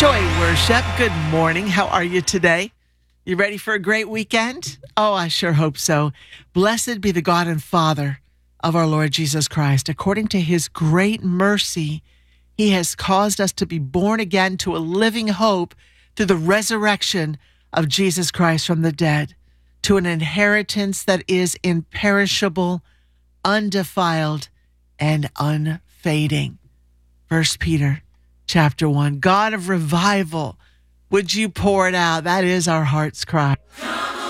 Joy Worship, good morning. How are you today? You ready for a great weekend? Oh, I sure hope so. Blessed be the God and Father of our Lord Jesus Christ. According to his great mercy, he has caused us to be born again to a living hope through the resurrection of Jesus Christ from the dead, to an inheritance that is imperishable, undefiled, and unfading. 1 Peter chapter 1. God of revival, would you pour it out? That is our heart's cry.